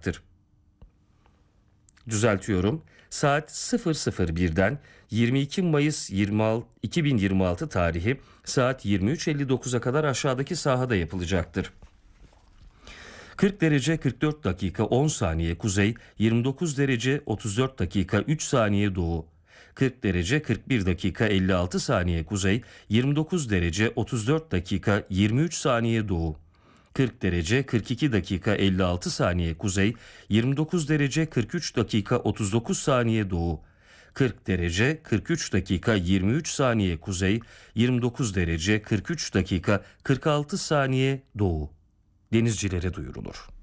yapılacaktır. Düzeltiyorum. Saat 00.01'den 22 Mayıs 2026 tarihi saat 23.59'a kadar aşağıdaki sahada yapılacaktır. 40 derece 44 dakika 10 saniye kuzey, 29 derece 34 dakika 3 saniye doğu. 40 derece 41 dakika 56 saniye kuzey, 29 derece 34 dakika 23 saniye doğu. 40 derece 42 dakika 56 saniye kuzey, 29 derece 43 dakika 39 saniye doğu. 40 derece 43 dakika 23 saniye kuzey, 29 derece 43 dakika 46 saniye doğu. Denizcilere duyurulur.